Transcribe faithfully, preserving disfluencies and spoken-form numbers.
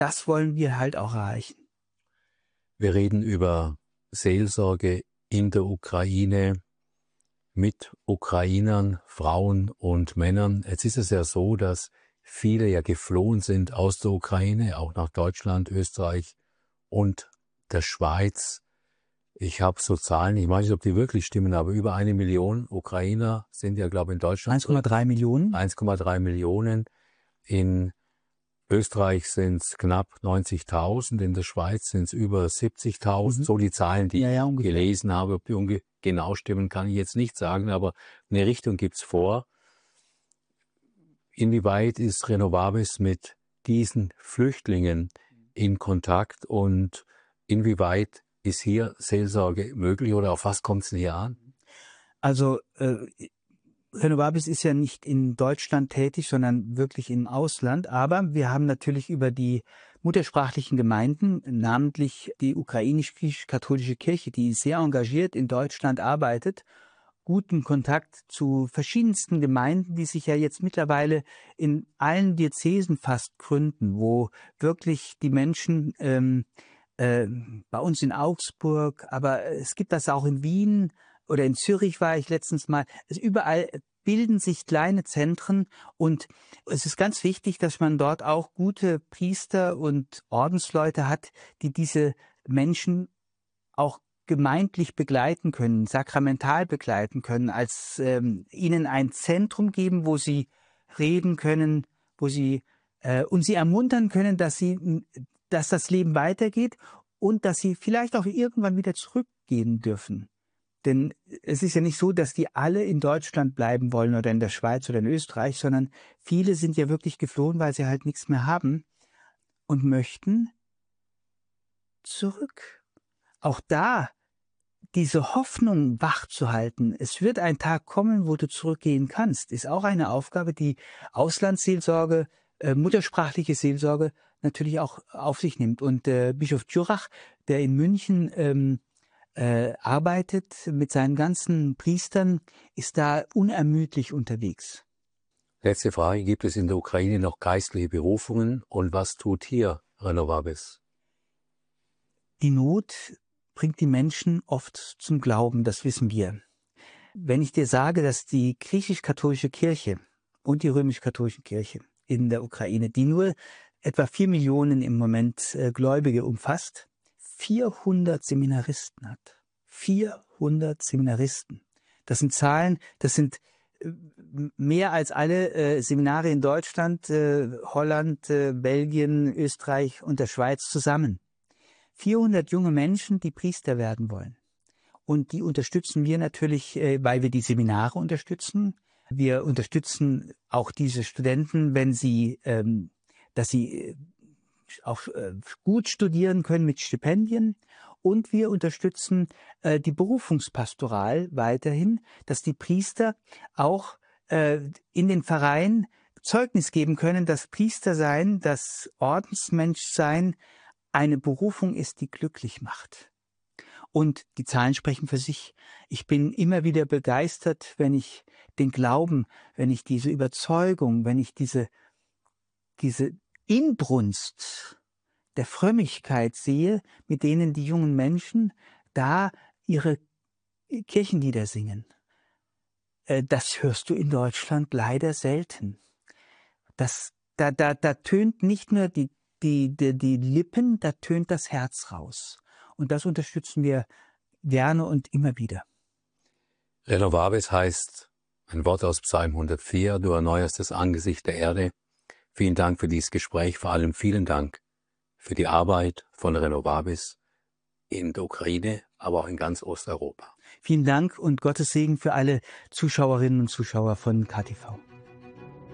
Das wollen wir halt auch erreichen. Wir reden über Seelsorge in der Ukraine mit Ukrainern, Frauen und Männern. Jetzt ist es ja so, dass viele ja geflohen sind aus der Ukraine, auch nach Deutschland, Österreich und der Schweiz. Ich habe so Zahlen, ich weiß nicht, ob die wirklich stimmen, aber über eine Million Ukrainer sind ja, glaube ich, in Deutschland. eins Komma drei Millionen. eins Komma drei Millionen. In Österreich sind es knapp neunzigtausend, in der Schweiz sind es über siebzigtausend. Mhm. So die Zahlen, die ja, ja, ich gelesen habe. Ob die genau stimmen, kann ich jetzt nicht sagen, aber eine Richtung gibt's vor. Inwieweit ist Renovabis mit diesen Flüchtlingen in Kontakt und inwieweit ist hier Seelsorge möglich oder auf was kommt es denn hier an? Also äh, Renovabis ist ja nicht in Deutschland tätig, sondern wirklich im Ausland. Aber wir haben natürlich über die muttersprachlichen Gemeinden, namentlich die ukrainisch-katholische Kirche, die sehr engagiert in Deutschland arbeitet, guten Kontakt zu verschiedensten Gemeinden, die sich ja jetzt mittlerweile in allen Diözesen fast gründen, wo wirklich die Menschen ähm, äh, bei uns in Augsburg, aber es gibt das auch in Wien oder in Zürich war ich letztens mal. Es überall bilden sich kleine Zentren und es ist ganz wichtig, dass man dort auch gute Priester und Ordensleute hat, die diese Menschen auch gemeindlich begleiten können, sakramental begleiten können, als ähm, ihnen ein Zentrum geben, wo sie reden können, wo sie äh, und sie ermuntern können, dass sie, dass das Leben weitergeht und dass sie vielleicht auch irgendwann wieder zurückgehen dürfen. Denn es ist ja nicht so, dass die alle in Deutschland bleiben wollen oder in der Schweiz oder in Österreich, sondern viele sind ja wirklich geflohen, weil sie halt nichts mehr haben und möchten zurück. Auch da diese Hoffnung wach zu halten, es wird ein Tag kommen, wo du zurückgehen kannst, ist auch eine Aufgabe, die Auslandsseelsorge, äh, muttersprachliche Seelsorge natürlich auch auf sich nimmt. Und äh, Bischof Dschurach, der in München ähm, äh, arbeitet mit seinen ganzen Priestern, ist da unermüdlich unterwegs. Letzte Frage, gibt es in der Ukraine noch geistliche Berufungen und was tut hier Renovabis? Die Not bringt die Menschen oft zum Glauben, das wissen wir. Wenn ich dir sage, dass die griechisch-katholische Kirche und die römisch-katholische Kirche in der Ukraine, die nur etwa vier Millionen im Moment äh, Gläubige umfasst, vierhundert Seminaristen hat. vierhundert Seminaristen. Das sind Zahlen, das sind äh, mehr als alle äh, Seminare in Deutschland, äh, Holland, äh, Belgien, Österreich und der Schweiz zusammen. vierhundert junge Menschen, die Priester werden wollen. Und die unterstützen wir natürlich, äh, weil wir die Seminare unterstützen. Wir unterstützen auch diese Studenten, wenn sie, ähm, dass sie auch äh, gut studieren können mit Stipendien. Und wir unterstützen äh, die Berufungspastoral weiterhin, dass die Priester auch äh, in den Pfarreien Zeugnis geben können, dass Priester sein, dass Ordensmensch sein eine Berufung ist, die glücklich macht. Und die Zahlen sprechen für sich. Ich bin immer wieder begeistert, wenn ich den Glauben, wenn ich diese Überzeugung, wenn ich diese, diese Inbrunst der Frömmigkeit sehe, mit denen die jungen Menschen da ihre Kirchenlieder singen. Das hörst du in Deutschland leider selten. Das, da, da, da tönt nicht nur die, die, die, die Lippen, da tönt das Herz raus. Und das unterstützen wir gerne und immer wieder. Renovabis heißt ein Wort aus Psalm hundertvier, du erneuerst das Angesicht der Erde. Vielen Dank für dieses Gespräch, vor allem vielen Dank für die Arbeit von Renovabis in der Ukraine, aber auch in ganz Osteuropa. Vielen Dank und Gottes Segen für alle Zuschauerinnen und Zuschauer von K T V.